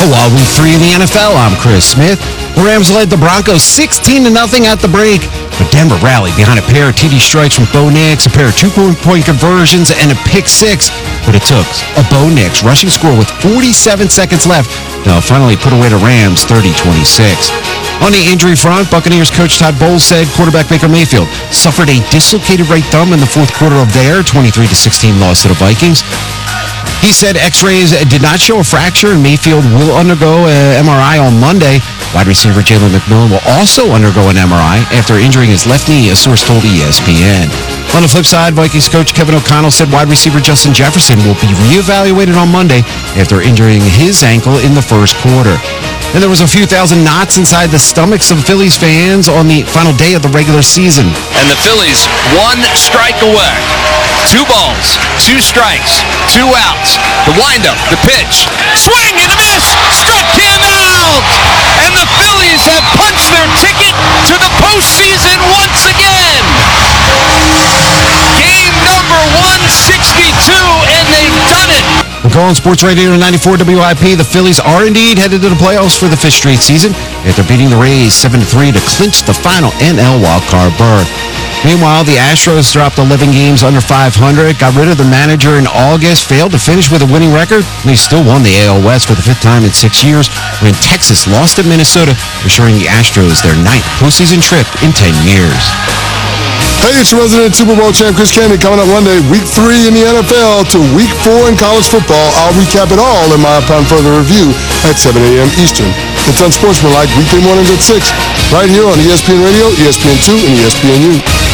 While Week 3 in the NFL, I'm Chris Smith. The Rams led the Broncos 16-0 at the break, but Denver rallied behind a pair of TD strikes from Bo Nix, a pair of two-point conversions, and a pick six. But it took a Bo Nix rushing score with 47 seconds left to finally put away the Rams 30-26. On the injury front, Buccaneers coach Todd Bowles said quarterback Baker Mayfield suffered a dislocated right thumb in the fourth quarter of their 23-16 loss to the Vikings. He said X-rays did not show a fracture, and Mayfield will undergo an MRI on Monday. Wide receiver Jalen McMillan will also undergo an MRI after injuring his left knee, a source told ESPN. On the flip side, Vikings coach Kevin O'Connell said wide receiver Justin Jefferson will be reevaluated on Monday after injuring his ankle in the first quarter. And there was a few thousand knots inside the stomachs of Phillies fans on the final day of the regular season. And the Phillies, one strike away. 2 balls, 2 strikes, 2 outs. The windup, the pitch, swing and a miss, struck him out! And the Phillies have punched their ticket to the postseason once again! Game number 162, and they've done it! We're calling Sports Radio 94 WIP. The Phillies are indeed headed to the playoffs for the 5th straight season after beating the Rays 7-3 to clinch the final NL wildcard berth. Meanwhile, the Astros dropped 11 games under 500, got rid of the manager in August, failed to finish with a winning record. They still won the AL West for the 5th time in 6 years when Texas lost to Minnesota, assuring the Astros their 9th postseason trip in 10 years. Hey, it's your resident Super Bowl champ Chris Candy coming up Monday, Week 3 in the NFL to Week 4 in college football. I'll recap it all in my Upon Further Review at 7 a.m. Eastern. It's Unsportsmanlike weekday mornings at 6, right here on ESPN Radio, ESPN2, and ESPNU.